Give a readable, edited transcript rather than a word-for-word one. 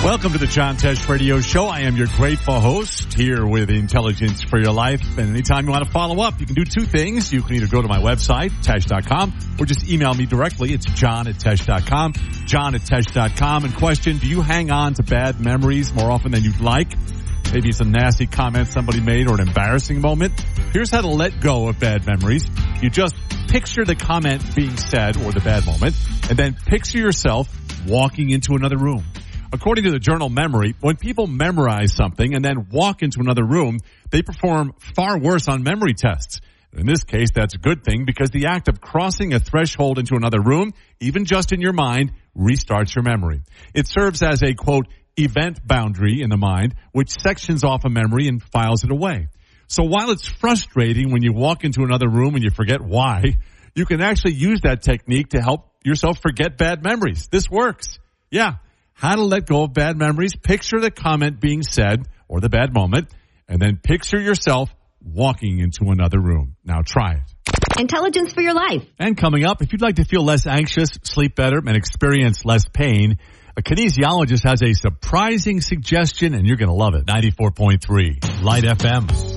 Welcome to the John Tesh Radio Show. I am your grateful host here with Intelligence for Your Life. And anytime you want to follow up, you can do two things. You can either go to my website, Tesh.com, or just email me directly. It's John@Tesh.com, John@Tesh.com. And question, do you hang on to bad memories more often than you'd like? Maybe it's a nasty comment somebody made or an embarrassing moment. Here's how to let go of bad memories. You just picture the comment being said or the bad moment, and then picture yourself walking into another room. According to the journal Memory, when people memorize something and then walk into another room, they perform far worse on memory tests. In this case, that's a good thing because the act of crossing a threshold into another room, even just in your mind, restarts your memory. It serves as a, quote, event boundary in the mind, which sections off a memory and files it away. So while it's frustrating when you walk into another room and you forget why, you can actually use that technique to help yourself forget bad memories. This works. Yeah. How to let go of bad memories. Picture the comment being said or the bad moment, and then picture yourself walking into another room. Now try it. Intelligence for Your Life. And coming up, if you'd like to feel less anxious, sleep better, and experience less pain, a kinesiologist has a surprising suggestion, and you're going to love it. 94.3 Light FM.